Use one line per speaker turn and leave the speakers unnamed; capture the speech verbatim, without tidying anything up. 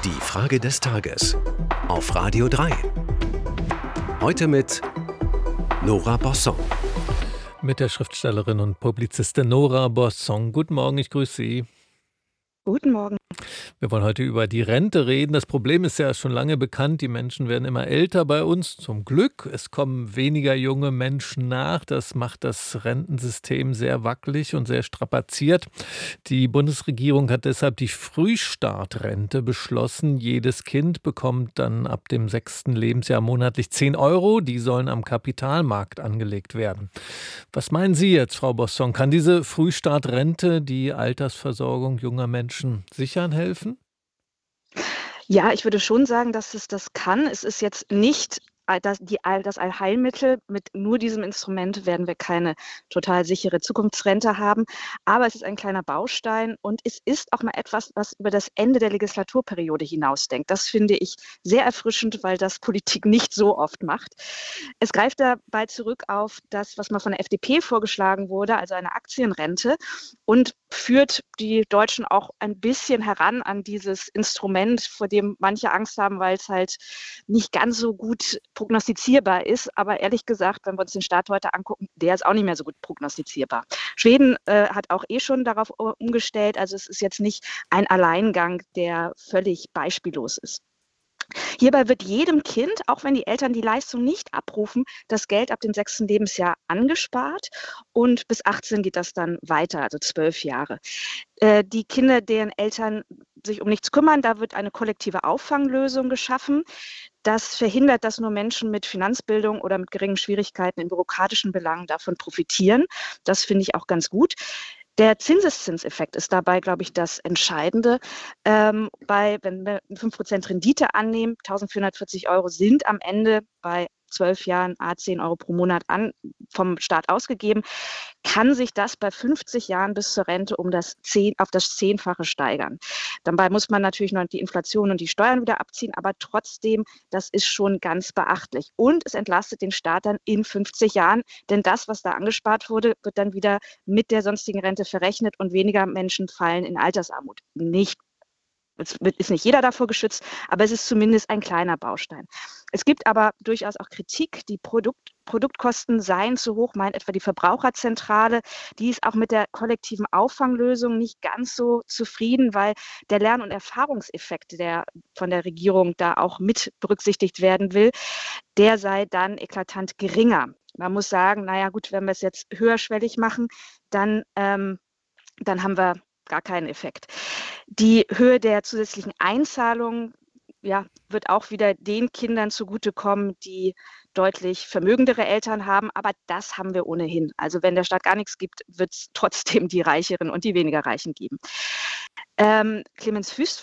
Die Frage des Tages auf Radio drei. Heute mit Nora Bosson.
Mit der Schriftstellerin und Publizistin Nora Bosson. Guten Morgen, ich grüße Sie.
Guten Morgen.
Wir wollen heute über die Rente reden. Das Problem ist ja schon lange bekannt. Die Menschen werden immer älter bei uns. Zum Glück. Es kommen weniger junge Menschen nach. Das macht das Rentensystem sehr wackelig und sehr strapaziert. Die Bundesregierung hat deshalb die Frühstartrente beschlossen. Jedes Kind bekommt dann ab dem sechsten Lebensjahr monatlich zehn Euro. Die sollen am Kapitalmarkt angelegt werden. Was meinen Sie jetzt, Frau Bosson? Kann diese Frühstartrente die Altersversorgung junger Menschen sichern helfen?
Ja, ich würde schon sagen, dass es das kann. Es ist jetzt nicht das, die, das Allheilmittel. Mit nur diesem Instrument werden wir keine total sichere Zukunftsrente haben. Aber es ist ein kleiner Baustein und es ist auch mal etwas, was über das Ende der Legislaturperiode hinausdenkt. Das finde ich sehr erfrischend, weil das Politik nicht so oft macht. Es greift dabei zurück auf das, was mal von der F D P vorgeschlagen wurde, also eine Aktienrente, und führt die Deutschen auch ein bisschen heran an dieses Instrument, vor dem manche Angst haben, weil es halt nicht ganz so gut prognostizierbar ist. Aber ehrlich gesagt, wenn wir uns den Staat heute angucken, der ist auch nicht mehr so gut prognostizierbar. Schweden äh, hat auch eh schon darauf umgestellt. Also es ist jetzt nicht ein Alleingang, der völlig beispiellos ist. Hierbei wird jedem Kind, auch wenn die Eltern die Leistung nicht abrufen, das Geld ab dem sechsten Lebensjahr angespart und bis achtzehn geht das dann weiter, also zwölf Jahre. Äh, die Kinder, deren Eltern sich um nichts kümmern, da wird eine kollektive Auffanglösung geschaffen. Das verhindert, dass nur Menschen mit Finanzbildung oder mit geringen Schwierigkeiten in bürokratischen Belangen davon profitieren. Das finde ich auch ganz gut. Der Zinseszinseffekt ist dabei, glaube ich, das Entscheidende. Ähm, bei, wenn wir fünf Prozent Rendite annehmen, eintausendvierhundertvierzig Euro sind am Ende bei zwölf Jahren a zehn Euro pro Monat an, vom Staat ausgegeben, kann sich das bei fünfzig Jahren bis zur Rente um das zehn, auf das Zehnfache steigern. Dabei muss man natürlich noch die Inflation und die Steuern wieder abziehen, aber trotzdem, das ist schon ganz beachtlich. Und es entlastet den Staat dann in fünfzig Jahren, denn das, was da angespart wurde, wird dann wieder mit der sonstigen Rente verrechnet und weniger Menschen fallen in Altersarmut. Nicht Es ist nicht jeder davor geschützt, aber es ist zumindest ein kleiner Baustein. Es gibt aber durchaus auch Kritik, die Produkt, Produktkosten seien zu hoch, meint etwa die Verbraucherzentrale. Die ist auch mit der kollektiven Auffanglösung nicht ganz so zufrieden, weil der Lern- und Erfahrungseffekt, der von der Regierung da auch mit berücksichtigt werden will, der sei dann eklatant geringer. Man muss sagen, naja gut, wenn wir es jetzt höherschwellig machen, dann, ähm, dann haben wir gar keinen Effekt. Die Höhe der zusätzlichen Einzahlungen, ja, wird auch wieder den Kindern zugutekommen, die deutlich vermögendere Eltern haben. Aber das haben wir ohnehin. Also wenn der Staat gar nichts gibt, wird es trotzdem die Reicheren und die weniger Reichen geben. Ähm, Clemens Fuest